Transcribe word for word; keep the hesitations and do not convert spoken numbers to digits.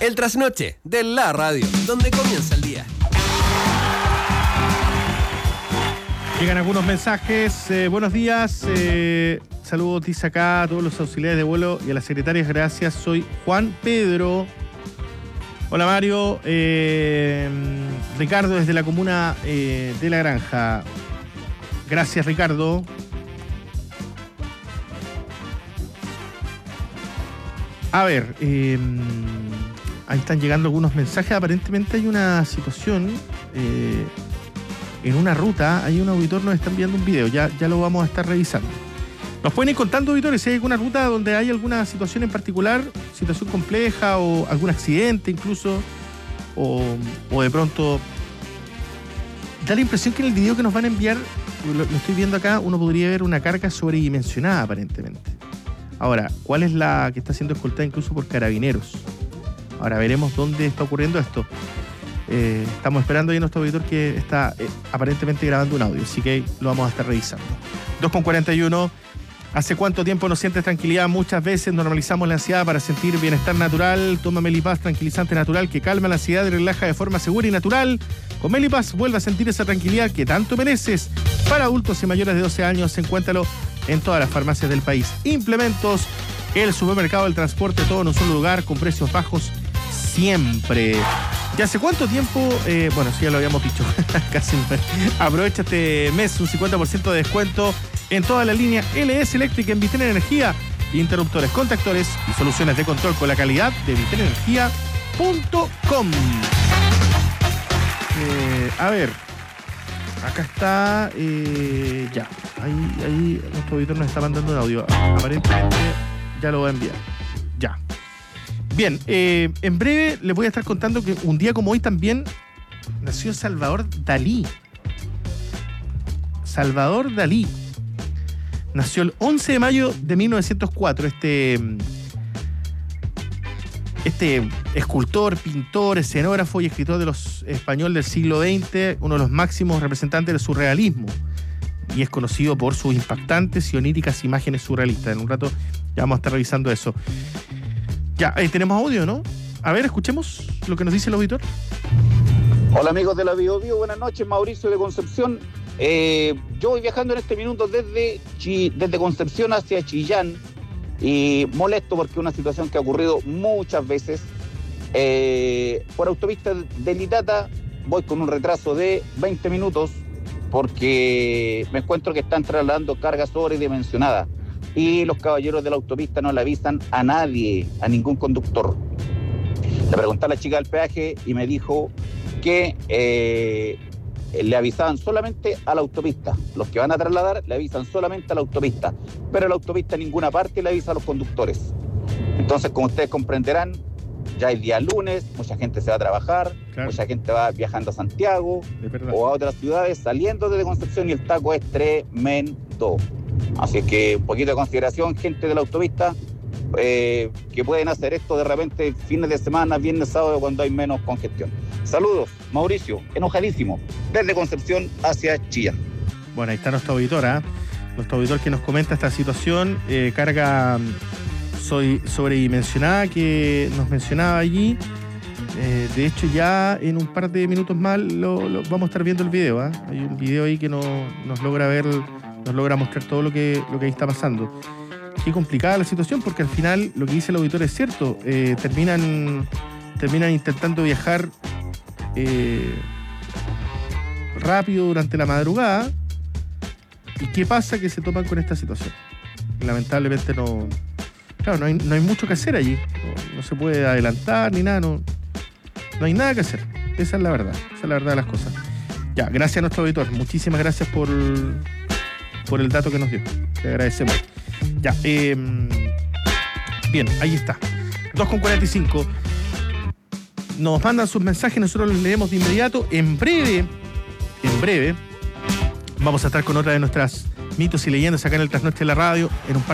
El trasnoche de la radio, donde comienza el día. Llegan algunos mensajes. Eh, buenos días. Eh, saludos, dice acá a todos los auxiliares de vuelo y a las secretarias. Gracias. Soy Juan Pedro. Hola, Mario. Eh, Ricardo, desde la comuna eh, de La Granja. Gracias, Ricardo. A ver, eh, ahí están llegando algunos mensajes. Aparentemente hay una situación eh, en una ruta. Hay un auditor, nos está enviando un video. Ya, ya lo vamos a estar revisando. Nos pueden ir contando, auditores, si hay alguna ruta donde hay alguna situación en particular, situación compleja o algún accidente incluso, o, o de pronto da la impresión que en el video que nos van a enviar, lo, lo estoy viendo acá, uno podría ver una carga sobredimensionada aparentemente. Ahora, ¿cuál es la que está siendo escoltada incluso por carabineros? Ahora veremos dónde está ocurriendo esto. Eh, estamos esperando ahí a nuestro auditor que está eh, aparentemente grabando un audio, así que lo vamos a estar revisando. dos con cuarenta y uno. ¿Hace cuánto tiempo no sientes tranquilidad? Muchas veces normalizamos la ansiedad para sentir bienestar natural. Toma Melipaz, tranquilizante natural que calma la ansiedad y relaja de forma segura y natural. Con Melipaz vuelve a sentir esa tranquilidad que tanto mereces. Para adultos y mayores de doce años, encuéntralo en todas las farmacias del país. Implementos, el supermercado del transporte, todo en un solo lugar, con precios bajos siempre. ¿Y hace cuánto tiempo? Eh, bueno, sí, ya lo habíamos dicho. Casi. Aprovecha este mes un cincuenta por ciento de descuento en toda la línea L S Eléctrica en Vitel Energía. Interruptores, contactores y soluciones de control con la calidad de vitel energía punto com. Eh, a ver. Acá está, eh, ya, ahí, ahí nuestro auditor nos está mandando un audio. Aparentemente ya lo va a enviar. Ya. Bien, eh, en breve les voy a estar contando que un día como hoy también nació Salvador Dalí. Salvador Dalí. Nació el once de mayo de mil novecientos cuatro. Este... Este escultor, pintor, escenógrafo y escritor de los español del siglo veinte, uno de los máximos representantes del surrealismo, y es conocido por sus impactantes y oníricas imágenes surrealistas. En un rato ya vamos a estar revisando eso. Ya, ahí tenemos audio, ¿no? A ver, escuchemos lo que nos dice el auditor. Hola amigos de la Bio Bio, buenas noches, Mauricio de Concepción. Eh, yo voy viajando en este minuto desde, Chi, desde Concepción hacia Chillán. Y molesto porque es una situación que ha ocurrido muchas veces. Eh, por autopista del Itata voy con un retraso de veinte minutos porque me encuentro que están trasladando carga sobredimensionada y los caballeros de la autopista no le avisan a nadie, a ningún conductor. Le pregunté a la chica del peaje y me dijo que eh, le avisaban solamente a la autopista. Los que van a trasladar le avisan solamente a la autopista, pero a la autopista en ninguna parte le avisa a los conductores. Entonces, como ustedes comprenderán, ya es día lunes, mucha gente se va a trabajar, claro. Mucha gente va viajando a Santiago o a otras ciudades, saliendo desde Concepción, y el taco es tremendo. Así que un poquito de consideración, gente de la autopista, eh, que pueden hacer esto de repente fines de semana, viernes, sábado, cuando hay menos congestión. Saludos, Mauricio, enojadísimo, desde Concepción hacia Chillán. Bueno, ahí está nuestro auditor, ¿eh? Nuestro auditor que nos comenta esta situación, eh, carga soy sobredimensionada que nos mencionaba allí. Eh, de hecho, ya en un par de minutos más lo, lo, vamos a estar viendo el video, ¿eh? Hay un video ahí que no, nos logra ver, nos logra mostrar todo lo que, lo que ahí está pasando. Qué complicada la situación, porque al final lo que dice el auditor es cierto. Eh, terminan, terminan intentando viajar eh, rápido durante la madrugada. ¿Y qué pasa? Que se topan con esta situación. Lamentablemente no... Claro, no hay, no hay mucho que hacer allí. No, no se puede adelantar ni nada. No, no hay nada que hacer. Esa es la verdad. Esa es la verdad de las cosas. Ya, gracias a nuestro auditor. Muchísimas gracias por, por el dato que nos dio. Te agradecemos. Ya, eh, bien, ahí está. dos con cuarenta y cinco. Nos mandan sus mensajes, nosotros los leemos de inmediato. En breve, en breve, vamos a estar con otra de nuestras mitos y leyendas acá en el Trasnoche de la Radio. En un par